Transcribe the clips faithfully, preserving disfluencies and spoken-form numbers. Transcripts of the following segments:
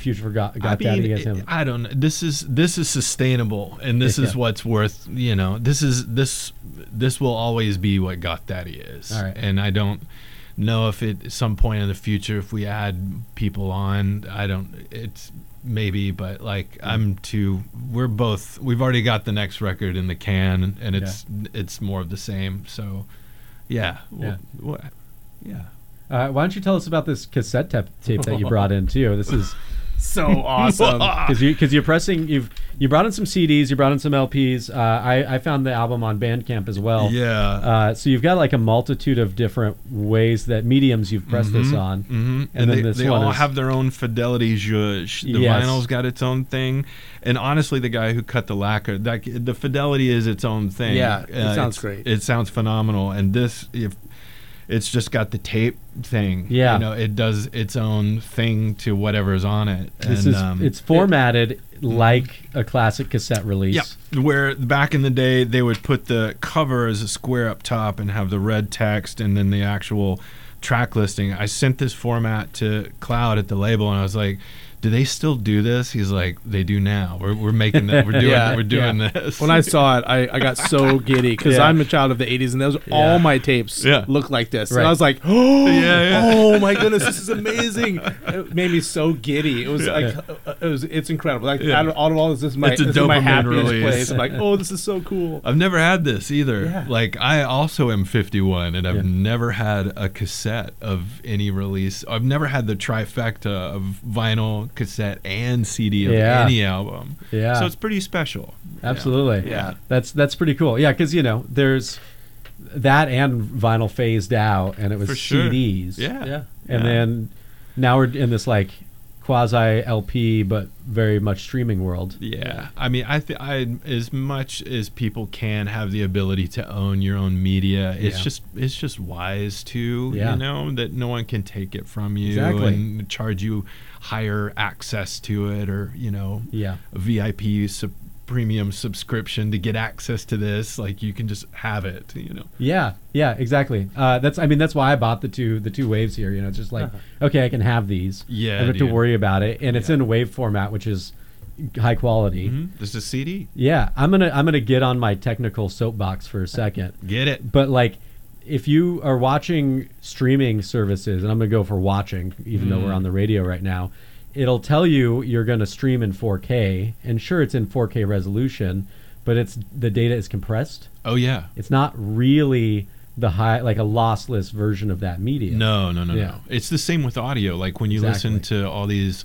future for Got, Got I Daddy mean, as him? I don't know. This is this is sustainable, and this Yeah. is what's worth. You know, this is this this will always be what Got Daddy is. All right. And I don't know if it, at some point in the future, if we add people on, I don't. It's maybe, but like I'm too. We're both. We've already got the next record in the can, and it's it's more of the same. So, yeah, Yeah. Well, yeah. Uh, why don't you tell us about this cassette tap- tape that you brought in too? This is So awesome. because you because you're pressing you've you brought in some C Ds, you brought in some L Ps. Uh, I I found the album on Bandcamp as well. Yeah. Uh, so you've got like a multitude of different ways that mediums you've pressed this on, Mm-hmm. and, And, then they, this they one all is, have their own fidelity zhuzh. The Yes. vinyl's got its own thing, and honestly, the guy who cut the lacquer, that the fidelity is its own thing. Yeah, it sounds it's- great. It sounds phenomenal, and this, if it's just got the tape thing, Yeah. you know, it does its own thing to whatever's on it. this and, is um, it's formatted like a classic cassette release. Yeah, where back in the day they would put the cover as a square up top and have the red text and then the actual track listing. I sent this format to Cloud at the label and I was like, do they still do this? He's like, they do now. We're we're making that. We're doing Yeah, we're doing yeah. this. When I saw it, I, I got so giddy because Yeah. I'm a child of the eighties, and those Yeah. all my tapes Yeah. look like this. Right. And I was like, oh, Yeah, yeah. oh my goodness, this is amazing. It made me so giddy. It was like, uh, it was, it's incredible. Like, Yeah. out of all of all this, this is my, It's a this is my dopamine happiest release. place. I'm like, oh, this is so cool. I've never had this either. Yeah. Like I also am fifty-one, and I've Yeah. never had a cassette of any release. I've never had the trifecta of vinyl, cassette, and C D of Yeah. any album. Yeah. So it's pretty special. Absolutely. Yeah. That's that's pretty cool. Yeah, because you know there's that and vinyl phased out, and it was For sure. C Ds. Yeah. Yeah. And Yeah. then now we're in this like quasi L P, but very much streaming world. Yeah, I mean, I think I as much as people can have the ability to own your own media, it's Yeah. just it's just wise to Yeah. you know that no one can take it from you Exactly. and charge you higher access to it, or you know, Yeah. a V I P sub- premium subscription to get access to this. Like you can just have it, you know. Yeah, yeah, exactly. Uh, that's I mean that's why I bought the two the two waves here. You know, it's just like okay, I can have these. Yeah, I don't have to dude. worry about it, and it's Yeah. in a wave format, which is high quality. Mm-hmm. This is a C D. Yeah, I'm gonna I'm gonna get on my technical soapbox for a second. Get it? But like, if you are watching streaming services, and I'm gonna go for watching, even though we're on the radio right now, it'll tell you you're gonna stream in four K, and sure, it's in four K resolution, but it's the data is compressed. Oh yeah. It's not really the high, like a lossless version of that media. No, no, no, Yeah. no. It's the same with audio. Like when you Exactly. listen to all these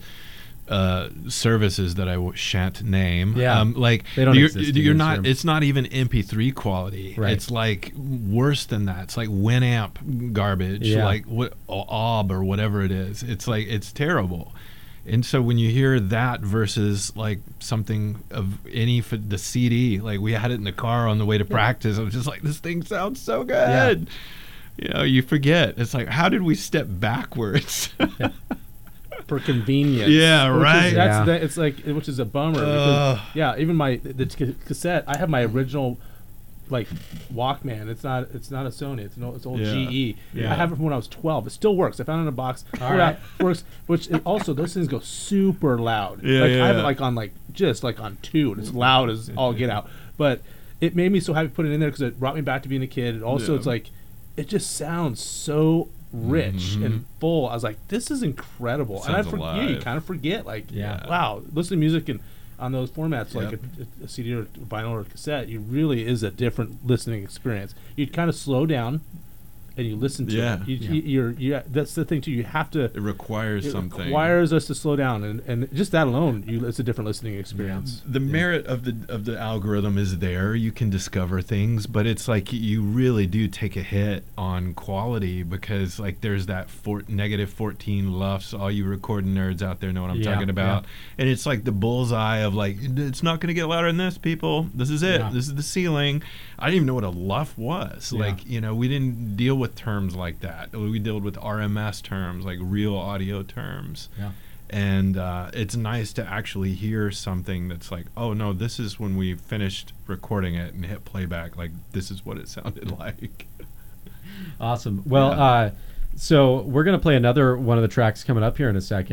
uh, services that I w- shan't name. Yeah. Um, like They don't you're, exist in you're this not. room. It's not even M P three quality. Right. It's like worse than that. It's like Winamp garbage. Yeah. Like what O B or whatever it is. It's like it's terrible. And so when you hear that versus like something of any f- the C D, like we had it in the car on the way to practice, I was just like, this thing sounds so good. You know, you forget. It's like, how did we step backwards? For convenience. Yeah, Which is- right. That's Yeah. the, it's like, which is a bummer. Ugh. Because, yeah, even my the c- cassette. I have my original, like, Walkman. It's not. It's not a Sony. It's an old, it's old Yeah. G E. Yeah. I have it from when I was twelve. It still works. I found it in a box. All Pulled right. out, works. Which it also those things go super loud. Yeah, like I have yeah. it like on like just like on two, and it's loud as all get out. But it made me so happy to put it in there because it brought me back to being a kid. And also, Yeah. it's like it just sounds so rich Mhm. and full. I was like, this is incredible. and I Sounds for, yeah, you alive. kind of forget, like, Yeah. wow, listen to music and on those formats, like Yep. a, a C D or a vinyl or a cassette, you really is a different listening experience. You kind of slow down and you listen to Yeah. it. You, Yeah. you, you're, yeah, that's the thing too. You have to. It requires It something. requires us to slow down, and, and just that alone, you, it's a different listening experience. The merit of the of the algorithm is there. You can discover things, but it's like you really do take a hit on quality because like there's that four, negative fourteen lufs. All you recording nerds out there know what I'm Yeah, talking about. yeah. And it's like the bullseye of like it's not going to get louder than this, people. This is it. Yeah. This is the ceiling. I didn't even know what a luff was. Yeah. Like you know, we didn't deal with terms like that. We dealt with R M S terms, like real audio terms. Yeah. And uh, it's nice to actually hear something that's like, oh no, this is when we finished recording it and hit playback. Like this is what it sounded like. Awesome. Well, Yeah. uh, so we're gonna play another one of the tracks coming up here in a second.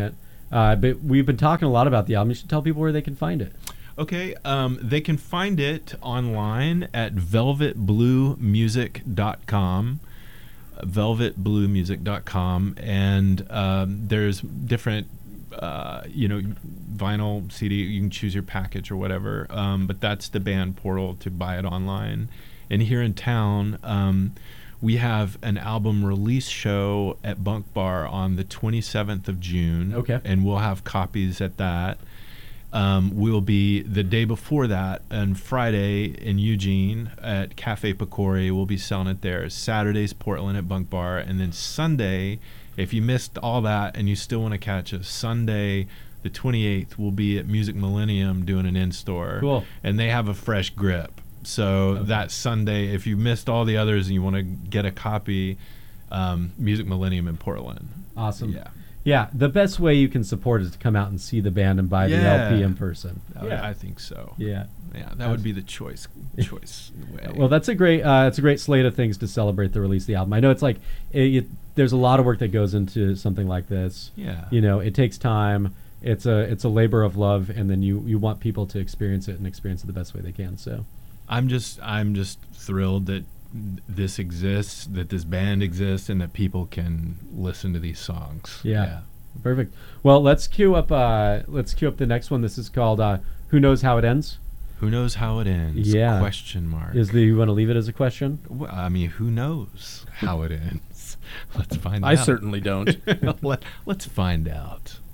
Uh, but we've been talking a lot about the album. You should tell people where they can find it. Okay, um, they can find it online at velvet blue music dot com. velvet blue music dot com, and um, there's different uh, you know, vinyl C D. You can choose your package or whatever, um, but that's the band portal to buy it online. And here in town, um, we have an album release show at Bunk Bar on the twenty-seventh of June. Okay. And we'll have copies at that. Um, we'll be the day before that on Friday in Eugene at Cafe Picori. We'll be selling it there. Saturday's Portland at Bunk Bar. And then Sunday, if you missed all that and you still want to catch us, Sunday the twenty-eighth, we'll be at Music Millennium doing an in-store. Cool. And they have a fresh grip. So Okay. that Sunday, if you missed all the others and you want to get a copy, um, Music Millennium in Portland. Awesome. Yeah. Yeah, the best way you can support is to come out and see the band and buy the Yeah. L P in person. I would- I think so. Yeah. Yeah, that would be the choice choice way. Well, that's a great uh, it's a great slate of things to celebrate the release of the album. I know it's like it, it, there's a lot of work that goes into something like this. Yeah. You know, it takes time. It's a it's a labor of love, and then you you want people to experience it and experience it the best way they can. So, I'm just I'm just thrilled that this exists, that this band exists, and that people can listen to these songs. yeah, perfect. Well, let's cue up uh, let's cue up the next one. This is called uh, "Who Knows How It Ends." Who knows how it ends? Yeah. Question mark. Is the you want to leave it as a question? Well, I mean, who knows how it ends? Let's find I out. certainly don't. Let, let's find out.